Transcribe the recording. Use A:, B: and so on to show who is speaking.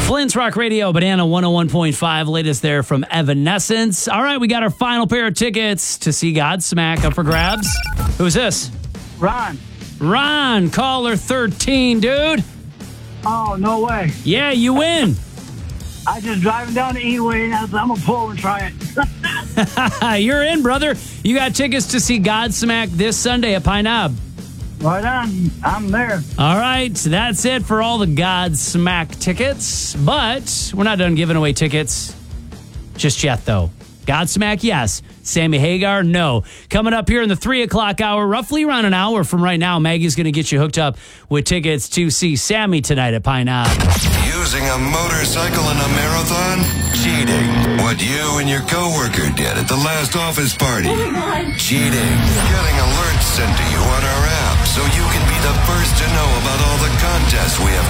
A: Flint's Rock Radio, Banana 101.5. Latest there from Evanescence. All right, we got our final pair of tickets to see Godsmack up for grabs. Who's this?
B: Ron.
A: Ron, caller 13, dude.
B: Oh, no way.
A: Yeah, you win.
B: I just driving down the E-way and I'm going to pull and try it.
A: You're in, brother. You got tickets to see Godsmack this Sunday at Pine Knob.
B: Right on. I'm there.
A: All right, that's it for all the Godsmack tickets. But we're not done giving away tickets just yet, though. Godsmack, yes. Sammy Hagar, no. Coming up here in the 3 o'clock hour, roughly around an hour from right now, Maggie's going to get you hooked up with tickets to see Sammy tonight at Pine Knob.
C: Using a motorcycle in a marathon? Cheating. What you and your coworker did at the last office party. Cheating. Getting alerts sent to you on our app so you can be the first to know about all the contests we have